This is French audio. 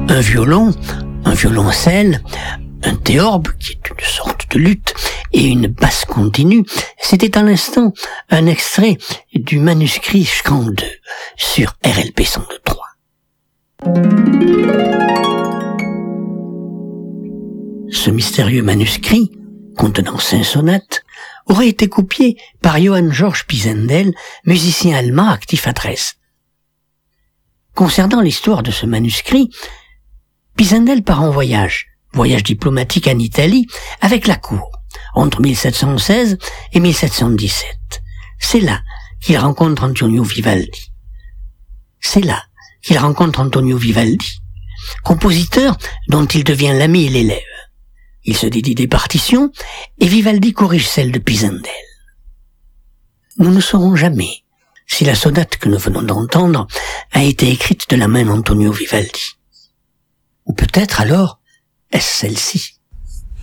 un violoncelle, un théorbe, qui est une sorte de luth, et une basse continue. C'était à l'instant un extrait du manuscrit Chant 2 sur RLP 102.3. Ce mystérieux manuscrit, contenant 5 sonates, aurait été copié par Johann Georg Pisendel, musicien allemand actif à Dresde. Concernant l'histoire de ce manuscrit, Pisendel part en voyage diplomatique en Italie avec la cour, entre 1716 et 1717. C'est là qu'il rencontre Antonio Vivaldi. Compositeur dont il devient l'ami et l'élève. Il se dédie des partitions et Vivaldi corrige celles de Pisendel. Nous ne saurons jamais si la sonate que nous venons d'entendre a été écrite de la main d'Antonio Vivaldi. Ou peut-être alors est-ce celle-ci.